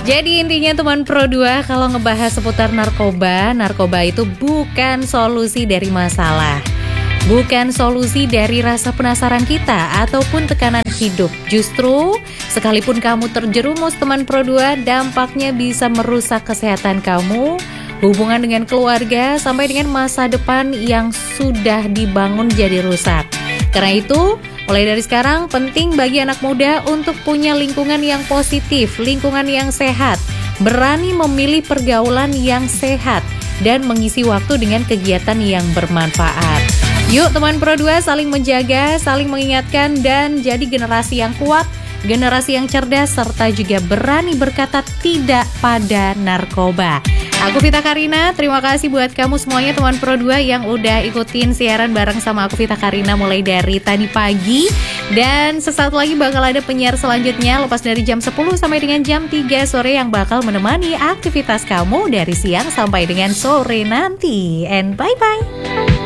Jadi intinya teman Pro 2, kalau ngebahas seputar narkoba, narkoba itu bukan solusi dari masalah, bukan solusi dari rasa penasaran kita ataupun tekanan hidup. Justru, sekalipun kamu terjerumus teman Pro 2, dampaknya bisa merusak kesehatan kamu, hubungan dengan keluarga, sampai dengan masa depan yang sudah dibangun jadi rusak. Karena itu, mulai dari sekarang penting bagi anak muda untuk punya lingkungan yang positif, lingkungan yang sehat, berani memilih pergaulan yang sehat, dan mengisi waktu dengan kegiatan yang bermanfaat. Yuk teman Pro 2 saling menjaga, saling mengingatkan, dan jadi generasi yang kuat, generasi yang cerdas, serta juga berani berkata tidak pada narkoba. Aku Vita Karina, terima kasih buat kamu semuanya teman Pro 2 yang udah ikutin siaran bareng sama aku Vita Karina mulai dari tadi pagi. Dan sesaat lagi bakal ada penyiar selanjutnya lepas dari jam 10 sampai dengan jam 3 sore yang bakal menemani aktivitas kamu dari siang sampai dengan sore nanti. And bye-bye.